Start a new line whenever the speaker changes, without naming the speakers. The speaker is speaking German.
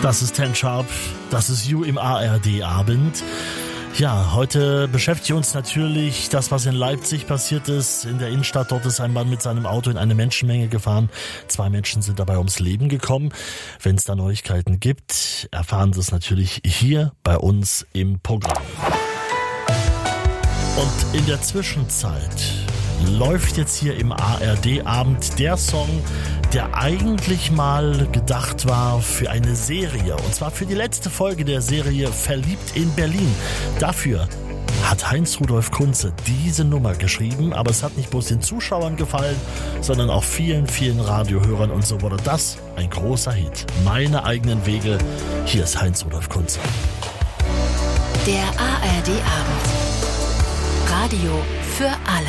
Das ist Ten Sharp, das ist You im ARD-Abend. Ja, heute beschäftigt uns natürlich das, was in Leipzig passiert ist. In der Innenstadt, dort ist ein Mann mit seinem Auto in eine Menschenmenge gefahren. 2 Menschen sind dabei ums Leben gekommen. Wenn es da Neuigkeiten gibt, erfahren Sie es natürlich hier bei uns im Programm. Und in der Zwischenzeit läuft jetzt hier im ARD-Abend der Song, der eigentlich mal gedacht war für eine Serie. Und zwar für die letzte Folge der Serie Verliebt in Berlin. Dafür hat Heinz-Rudolf Kunze diese Nummer geschrieben. Aber es hat nicht bloß den Zuschauern gefallen, sondern auch vielen, vielen Radiohörern. Und so wurde das ein großer Hit. Meine eigenen Wege. Hier ist Heinz-Rudolf Kunze.
Der ARD-Abend. Radio für alle.